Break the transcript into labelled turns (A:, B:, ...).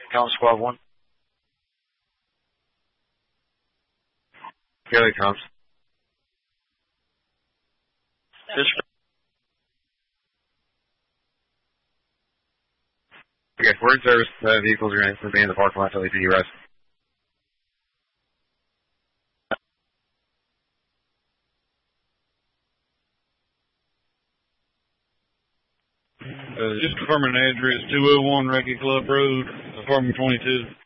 A: Calling Squad 1.
B: Here he comes. Okay, we're in service. Vehicles are going to be in the parking lot until they do your rest.
C: Just confirming the address, 201 Recce Club Road, apartment 22.